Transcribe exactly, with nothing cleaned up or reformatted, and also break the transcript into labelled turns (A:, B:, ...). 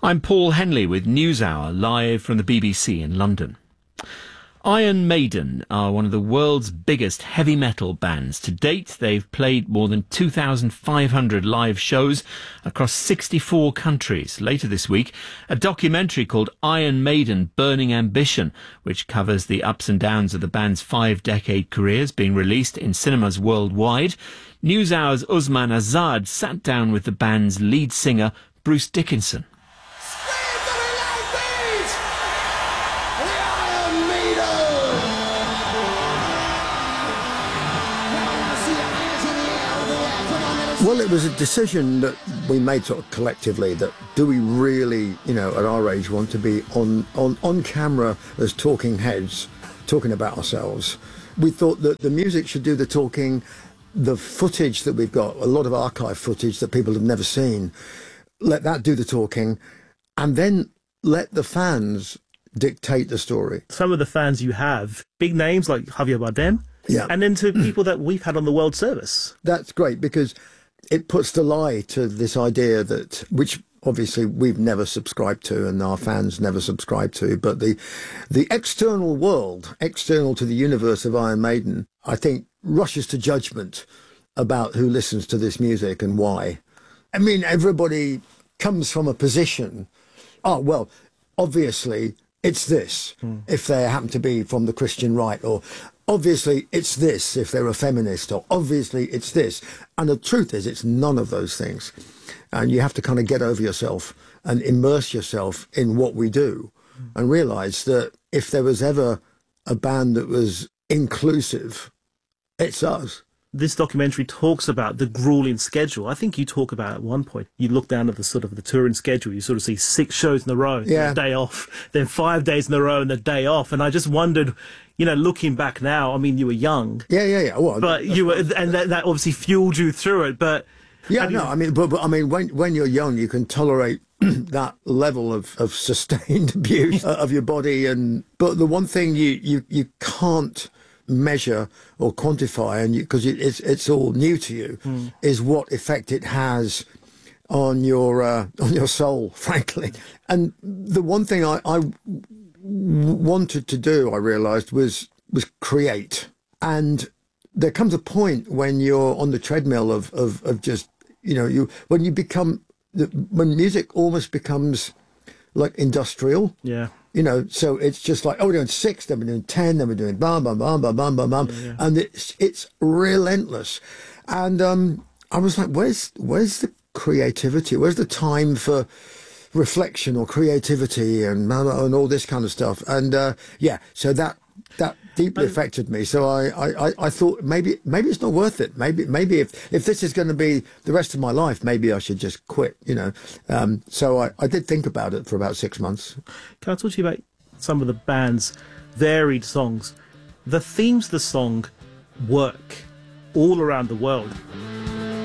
A: I'm Paul Henley with NewsHour, live from the B B C in London. Iron Maiden are one of the world's biggest heavy metal bands. To date, they've played more than two thousand five hundred live shows across sixty-four countries. Later this week, a documentary called Iron Maiden Burning Ambition, which covers the ups and downs of the band's five-decade careers, being released in cinemas worldwide. NewsHour's Usman Azad sat down with the band's lead singer, Bruce Dickinson.
B: Well, it was a decision that we made sort of collectively that do we really, you know, at our age want to be on, on, on camera as talking heads, talking about ourselves. We thought that the music should do the talking, the footage that we've got, a lot of archive footage that people have never seen, let that do the talking, and then let the fans dictate the story.
C: Some of the fans you have, big names like Javier Bardem,
B: yeah,
C: and then to people that we've had on the World Service.
B: That's great because it puts the lie to this idea that, which obviously we've never subscribed to and our fans never subscribe to, but the the external world, external to the universe of Iron Maiden, I think rushes to judgment about who listens to this music and why. I mean, everybody comes from a position, oh, well, obviously it's this, mm. if they happen to be from the Christian right, or obviously it's this if they're a feminist, or obviously it's this. And the truth is it's none of those things. And you have to kind of get over yourself and immerse yourself in what we do mm. and realise that if there was ever a band that was inclusive, it's us.
C: This documentary talks about the grueling schedule. I think you talk about at one point, you look down at the sort of the touring schedule, you sort of see six shows in a row,
B: yeah.
C: a day off, then five days in a row and a day off. And I just wondered, you know, looking back now, I mean, you were young.
B: Yeah, yeah, yeah. Well,
C: but you were, and that, that obviously fueled you through it. But
B: yeah,
C: you,
B: no, I mean, but, but I mean, when when you're young, you can tolerate that level of, of sustained abuse of your body. And but the one thing you you, you can't measure or quantify, and because it, it's it's all new to you, mm. is what effect it has on your uh, on your soul, frankly. And the one thing I, I wanted to do, I realised, was was create. And there comes a point when you're on the treadmill of of, of just, you know, you when you become when music almost becomes like industrial.
C: Yeah.
B: You know, so it's just like, oh, we're doing six, then we're doing ten, then we're doing bam, bam, bam, bam, bam, bam, bam. Yeah, yeah. And it's it's relentless. And um, I was like, where's where's the creativity? Where's the time for reflection or creativity and and all this kind of stuff? And uh, yeah, so that that deeply affected me. So I, I, I thought maybe maybe it's not worth it. Maybe maybe if, if this is going to be the rest of my life, maybe I should just quit, you know. Um, so I, I did think about it for about six months.
C: Can I talk to you about some of the band's varied songs? The themes of the song work all around the world.